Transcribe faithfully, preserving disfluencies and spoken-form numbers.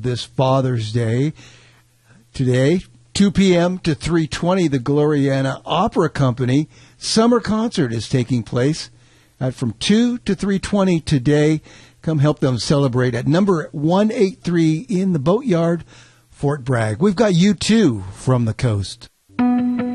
this Father's Day. Today, two p.m. to three twenty, the Gloriana Opera Company summer concert is taking place at from two to three twenty today. Come help them celebrate at number one eighty-three in the Boatyard, Fort Bragg. We've got U two from the coast.